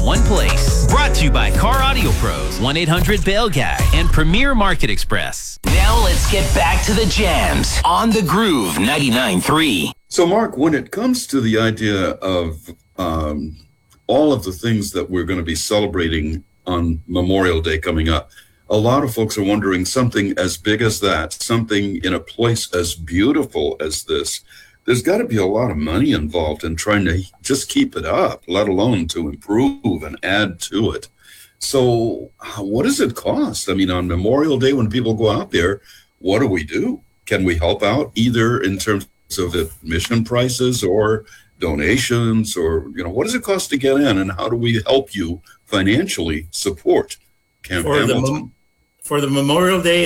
one place. Brought to you by Car Audio Pros, 1-800-BAIL-GUY, and Premier Market Express. Now let's get back to the jams on The Groove 99.3. So, Mark, when it comes to the idea of all of the things that we're going to be celebrating on Memorial Day coming up, a lot of folks are wondering, something as big as that, something in a place as beautiful as this, there's got to be a lot of money involved in trying to just keep it up, let alone to improve and add to it. So what does it cost? I mean, on Memorial Day, when people go out there, what do we do? Can we help out either in terms of admission prices or donations, or, what does it cost to get in, and how do we help you financially support Camp Hamilton? For the Memorial Day,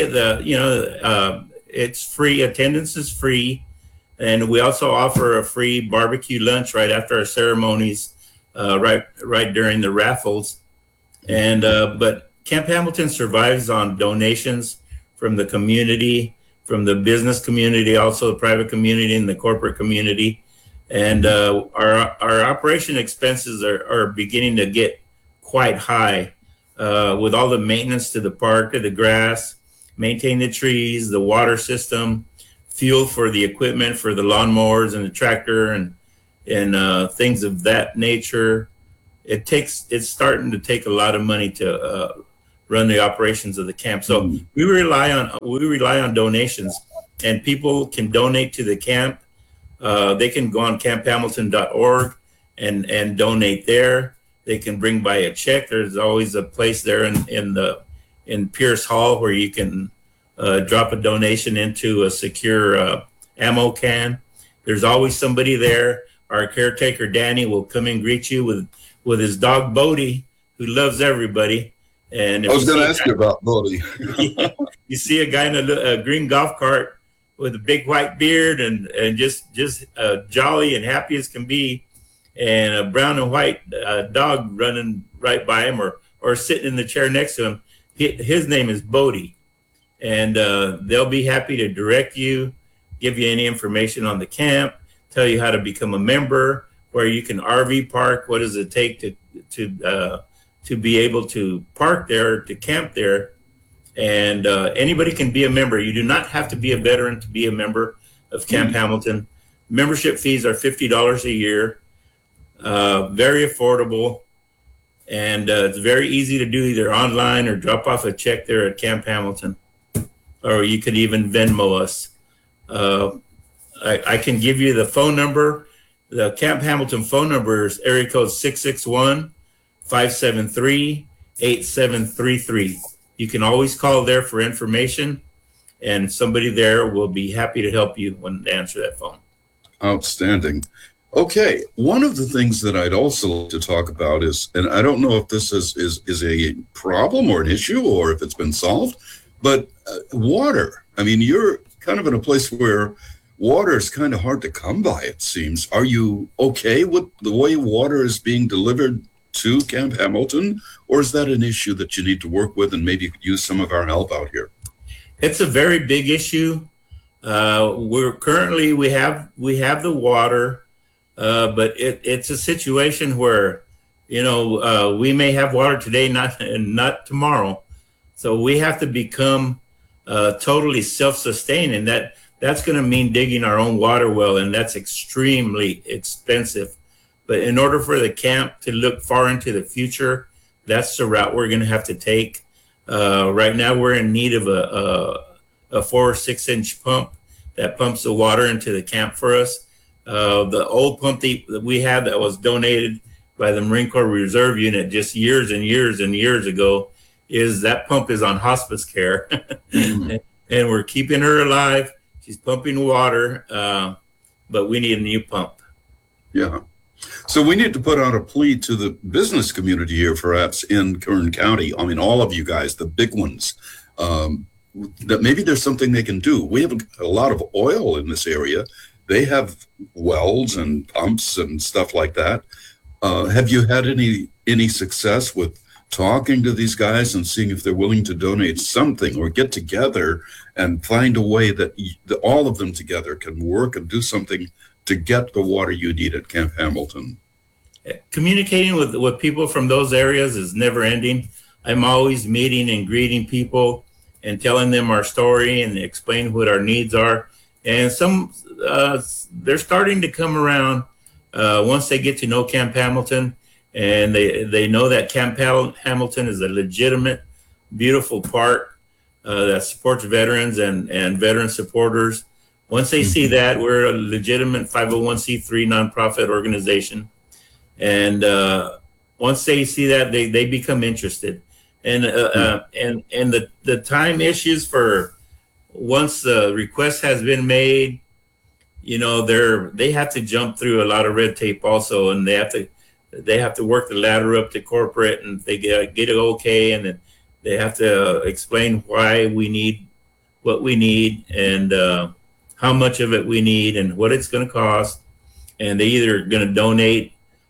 it's free. Attendance is free. And we also offer a free barbecue lunch right after our ceremonies, right during the raffles. And but Camp Hamilton survives on donations from the community, from the business community, also the private community and the corporate community. And our operation expenses are beginning to get quite high with all the maintenance to the park, to the grass, maintain the trees, the water system, fuel for the equipment, for the lawnmowers and the tractor and things of that nature. It's starting to take a lot of money to run the operations of the camp. So we rely on donations, and people can donate to the camp. They can go on camphamilton.org and donate there. They can bring by a check. There's always a place there in Pierce Hall where you can drop a donation into a secure ammo can. There's always somebody there. Our caretaker, Danny, will come and greet you with his dog, Bodie, who loves everybody. And I was going to ask you about Bodie. You see a guy in a green golf cart with a big white beard and just jolly and happy as can be, and a brown and white dog running right by him or sitting in the chair next to him. His name is Bodie. And they'll be happy to direct you, give you any information on the camp, tell you how to become a member, where you can RV park, what does it take to be able to park there, to camp there. And anybody can be a member. You do not have to be a veteran to be a member of Camp Hamilton. Membership fees are $50 a year, very affordable. And it's very easy to do, either online or drop off a check there at Camp Hamilton. Or you could even Venmo us. I can give you the phone number. The Camp Hamilton phone number is area code 661-573-8733. You can always call there for information, and somebody there will be happy to help you when to answer that phone. Outstanding. Okay, one of the things that I'd also like to talk about is, and I don't know if this is a problem or an issue or if it's been solved, but water. I mean, you're kind of in a place where water is kind of hard to come by, it seems. Are you okay with the way water is being delivered to Camp Hamilton, or is that an issue that you need to work with, and maybe you could use some of our help out here? It's a very big issue. We have the water, but it's a situation where, we may have water today, not tomorrow. So we have to become totally self-sustained, and that's going to mean digging our own water well, and that's extremely expensive. But in order for the camp to look far into the future, that's the route we're going to have to take. Right now, we're in need of a 4 or 6 inch pump that pumps the water into the camp for us. The old pump that we had that was donated by the Marine Corps Reserve Unit just years and years and years ago, that pump is on hospice care. And we're keeping her alive. She's pumping water, but we need a new pump. Yeah. So we need to put out a plea to the business community here, perhaps in Kern County. I mean, all of you guys, the big ones, that maybe there's something they can do. We have a lot of oil in this area. They have wells and pumps and stuff like that. Have you had any success with talking to these guys and seeing if they're willing to donate something or get together and find a way that all of them together can work and do something to get the water you need at Camp Hamilton? communicating with people from those areas is never ending. I'm always meeting and greeting people and telling them our story and explain what our needs are. And some, they're starting to come around once they get to know Camp Hamilton, and they know that Camp Hamilton is a legitimate, beautiful park that supports veterans and veteran supporters. Once they see that, we're a legitimate 501c3 nonprofit organization. And once they see that, they become interested. And the time issues for once the request has been made, you know, they have to jump through a lot of red tape also, and they have to work the ladder up to corporate, and they get it okay, and then they have to explain why we need what we need, and how much of it we need, and what it's going to cost. And they either going to donate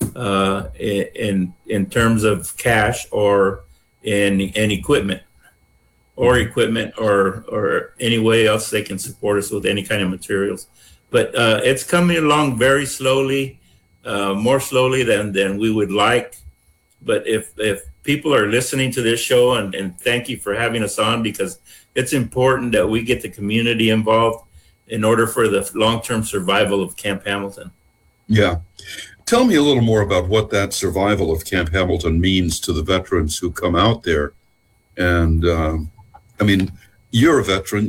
in terms of cash or in equipment, or any way else they can support us with any kind of materials. But it's coming along very slowly, more slowly than we would like. But if people are listening to this show, and thank you for having us on, because it's important that we get the community involved in order for the long-term survival of Camp Hamilton. Yeah. Tell me a little more about what that survival of Camp Hamilton means to the veterans who come out there. And I mean, you're a veteran.